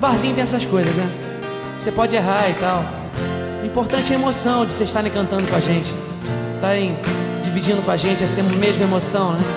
barzinho tem essas coisas, né? Você pode errar e tal. O importante é a emoção de vocês estarem cantando com a gente, estarem dividindo com a gente essa mesma emoção, né?